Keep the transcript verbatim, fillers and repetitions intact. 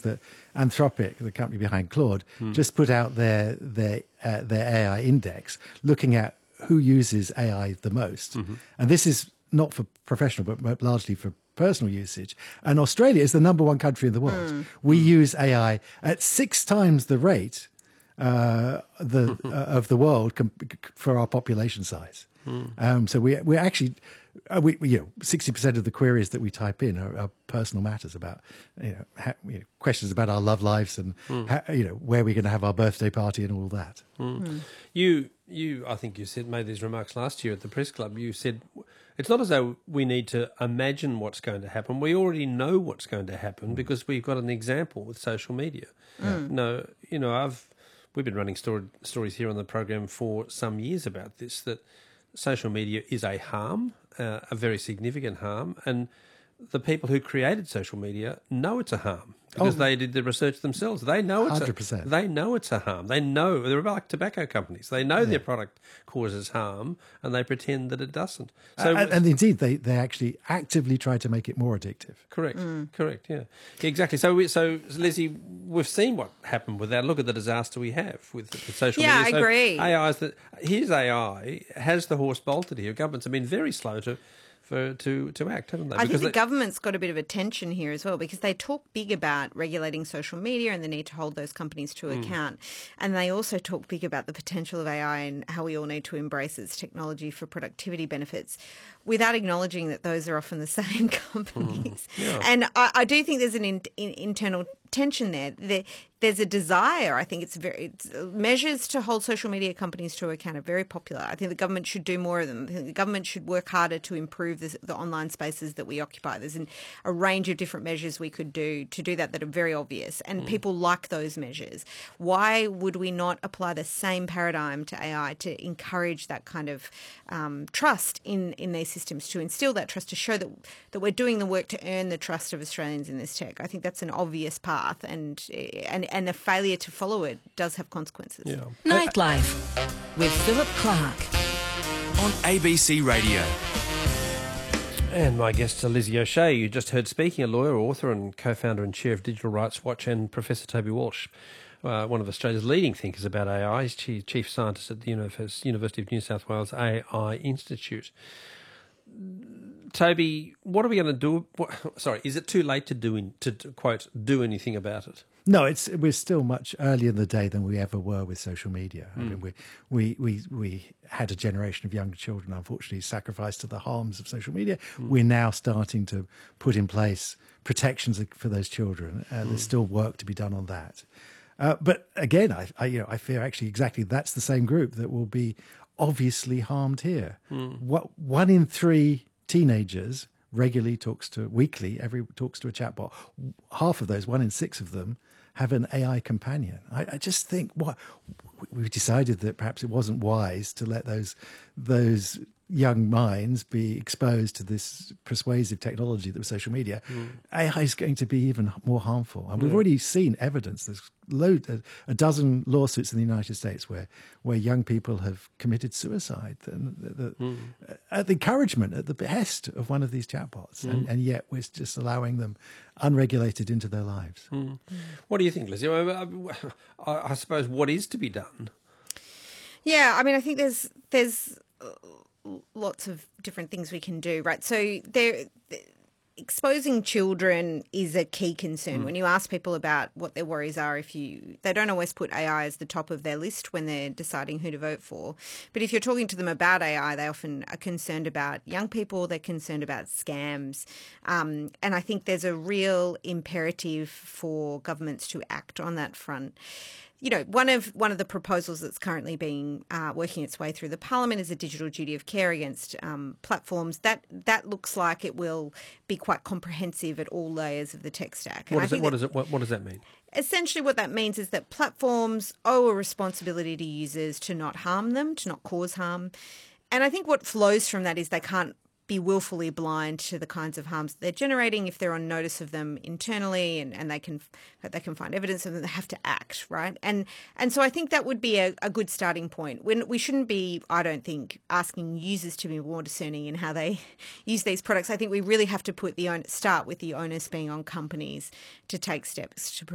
that Anthropic, the company behind Claude, mm. just put out their their uh, their A I index, looking at who uses A I the most. Mm-hmm. And this is not for professional, but largely for personal usage. And Australia is the number one country in the world. Mm. We mm. use A I at six times the rate uh, the uh, of the world com- for our population size. Mm. Um, so we we're actually uh, we, we you know sixty percent of the queries that we type in are, are personal matters about you know, ha, you know questions about our love lives and mm. ha, you know where we're going to have our birthday party and all that. Mm. Mm. You you I think you said made these remarks last year at the press club. You said it's not as though we need to imagine what's going to happen. We already know what's going to happen mm. because we've got an example with social media. Mm. No, you know I've. We've been running story, stories here on the program for some years about this, that social media is a harm, uh, a very significant harm, and the people who created social media know it's a harm because oh, they did the research themselves. They know it's one hundred percent. A, they know it's a harm. They know they're like tobacco companies. They know yeah. their product causes harm, and they pretend that it doesn't. So, and, and indeed, they, they actually actively try to make it more addictive. Correct. Mm. Correct. Yeah. Exactly. So, we, so Leslie, we've seen what happened with that. Look at the disaster we have with, with social yeah, media. Yeah, I so agree. A I is that here's A I has the horse bolted here. Governments have been very slow to. For, to, to act, haven't they? I because think the they... government's got a bit of a tension here as well because they talk big about regulating social media and the need to hold those companies to mm. account. And they also talk big about the potential of A I and how we all need to embrace its technology for productivity benefits without acknowledging that those are often the same companies. Mm. Yeah. And I, I do think there's an in, in, internal tension there. there. There's a desire. I think it's very it's, measures to hold social media companies to account are very popular. I think the government should do more of them. I think the government should work harder to improve this, the online spaces that we occupy. There's an, a range of different measures we could do to do that that are very obvious, and mm. people like those measures. Why would we not apply the same paradigm to A I to encourage that kind of um, trust in, in these systems, to instill that trust, to show that that we're doing the work to earn the trust of Australians in this tech? I think that's an obvious path, and and and a failure to follow it does have consequences. Yeah. Nightlife with Philip Clark on A B C Radio. And my guests are Lizzie O'Shea, you just heard speaking, a lawyer, author and co-founder and chair of Digital Rights Watch, and Professor Toby Walsh, uh, one of Australia's leading thinkers about A I. He's chief, chief scientist at the University of New South Wales A I Institute. Toby, what are we going to do? What, sorry, is it too late to do in, to, to quote do anything about it? No, it's we're still much earlier in the day than we ever were with social media. Mm. I mean, we we we we had a generation of young children, unfortunately, sacrificed to the harms of social media. Mm. We're now starting to put in place protections for those children. Uh, mm. There's still work to be done on that. Uh, but again, I, I you know I fear actually exactly that's the same group that will be obviously harmed here. Mm. What one in three teenagers regularly talks to weekly every talks to a chatbot. Half of those, one in six of them, have an A I companion. I, I just think what we've decided that perhaps it wasn't wise to let those those young minds be exposed to this persuasive technology that was social media. Mm. A I is going to be even more harmful, and we've yeah. already seen evidence. There's load a, a dozen lawsuits in the United States where where young people have committed suicide and the, the, mm. at the encouragement, at the behest of one of these chatbots, mm. and, and yet we're just allowing them unregulated into their lives. Mm. Mm. What do you think, Lizzie? I, I, I suppose what is to be done? Yeah, I mean, I think there's there's lots of different things we can do, right? So there. Exposing children is a key concern. Mm. When you ask people about what their worries are, if you they don't always put A I as the top of their list when they're deciding who to vote for. But if you're talking to them about A I, they often are concerned about young people, they're concerned about scams. Um, and I think there's a real imperative for governments to act on that front. You know, one of one of the proposals that's currently being uh, working its way through the Parliament is a digital duty of care against um, platforms. That that looks like it will be quite comprehensive at all layers of the tech stack. What, is it, what, is it, what, what does that mean? Essentially what that means is that platforms owe a responsibility to users to not harm them, to not cause harm. And I think what flows from that is they can't be willfully blind to the kinds of harms that they're generating. If they're on notice of them internally and, and they can they can find evidence of them, they have to act, right? And and so I think that would be a, a good starting point. When we shouldn't be, I don't think, asking users to be more discerning in how they use these products. I think we really have to put the on, start with the onus being on companies to take steps to